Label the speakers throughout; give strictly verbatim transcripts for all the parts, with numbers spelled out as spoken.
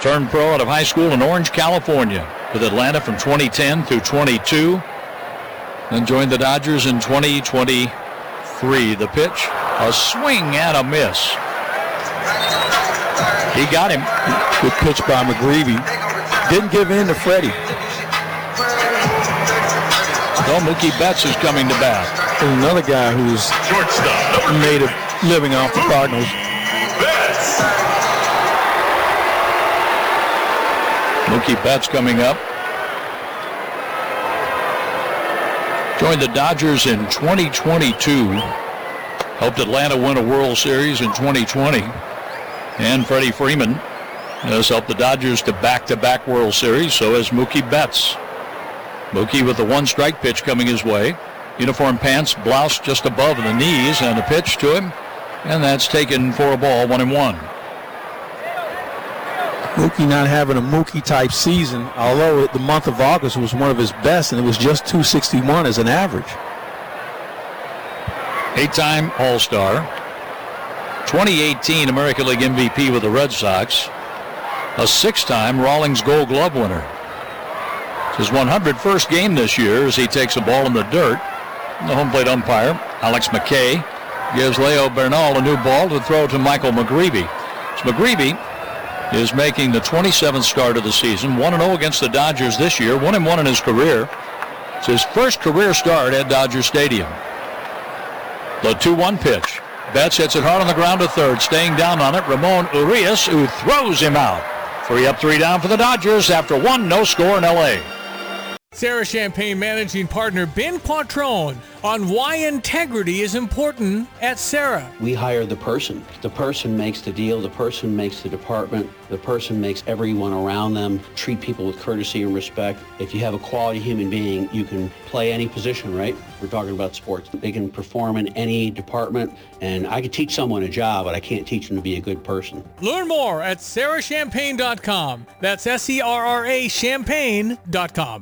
Speaker 1: Turned pro out of high school in Orange, California, with Atlanta from twenty ten through twenty-two. Then joined the Dodgers in twenty twenty-three. The pitch, a swing and a miss. He got him.
Speaker 2: Good pitch by McGreevy. Didn't give in to Freddie.
Speaker 1: Well, Mookie Betts is coming to bat.
Speaker 2: And another guy who's made a living off the Cardinals.
Speaker 1: Mookie Betts coming up. Joined the Dodgers in twenty twenty-two. Helped Atlanta win a World Series in twenty twenty. And Freddie Freeman has helped the Dodgers to back-to-back World Series. So has Mookie Betts. Mookie with the one-strike pitch coming his way. Uniform pants, blouse just above the knees, and a pitch to him. And that's taken for a ball, one and one.
Speaker 2: Mookie not having a Mookie-type season, although the month of August was one of his best, and it was just two sixty-one as an average.
Speaker 1: Eight-time All-Star. twenty eighteen American League M V P with the Red Sox. A six-time Rawlings Gold Glove winner. It's his one hundred first game this year as he takes a ball in the dirt. The home plate umpire, Alex McKay, gives Leo Bernal a new ball to throw to Michael McGreevy. So McGreevy is making the twenty-seventh start of the season, one and oh against the Dodgers this year, one and one in his career. It's his first career start at Dodger Stadium. The two one pitch. Betts hits it hard on the ground to third, staying down on it. Ramon Urias, who throws him out. Three up, three down for the Dodgers after one no score in L A.
Speaker 3: Sarah Champagne managing partner Ben Quattrone on why integrity is important at Sarah.
Speaker 4: We hire the person. The person makes the deal. The person makes the department. The person makes everyone around them treat people with courtesy and respect. If you have a quality human being, you can play any position, right? We're talking about sports. They can perform in any department, and I could teach someone a job, but I can't teach them to be a good person.
Speaker 3: Learn more at sarah champagne dot com. That's S E R R A champagne dot com.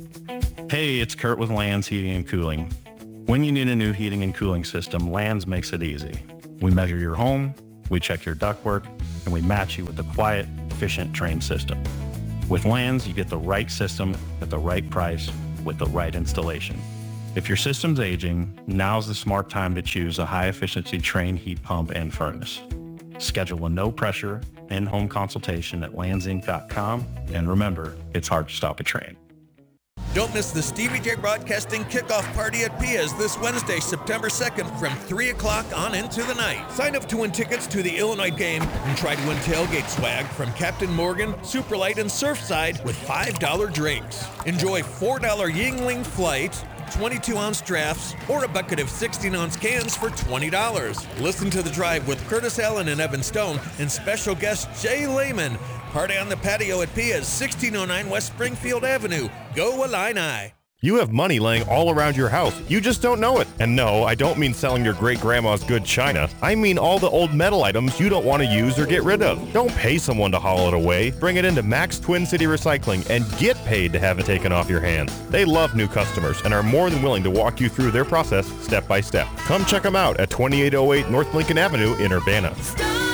Speaker 5: Hey, it's Kurt with Lands Heating and Cooling. When you need a new heating and cooling system, Lands makes it easy. We measure your home, we check your ductwork, and we match you with a quiet, efficient, trained system. With Lands, you get the right system at the right price with the right installation. If your system's aging, now's the smart time to choose a high-efficiency trained heat pump and furnace. Schedule a no-pressure, in-home consultation at lands inc dot com, and remember, it's hard to stop a train.
Speaker 6: Don't miss the Stevie J Broadcasting Kickoff Party at Pia's this Wednesday, September second from three o'clock on into the night. Sign up to win tickets to the Illinois game and try to win tailgate swag from Captain Morgan, Superlight, and Surfside with five dollar drinks. Enjoy four dollar Yingling Flight, twenty-two ounce drafts, or a bucket of sixteen ounce cans for twenty dollars. Listen to The Drive with Curtis Allen and Evan Stone and special guest Jay Lehman. Party on the patio at Pia's, sixteen oh nine West Springfield Avenue. Go Illini.
Speaker 7: You have money laying all around your house. You just don't know it. And no, I don't mean selling your great-grandma's good china. I mean all the old metal items you don't want to use or get rid of. Don't pay someone to haul it away. Bring it into Max Twin City Recycling and get paid to have it taken off your hands. They love new customers and are more than willing to walk you through their process step by step. Come check them out at twenty-eight oh eight North Lincoln Avenue in Urbana.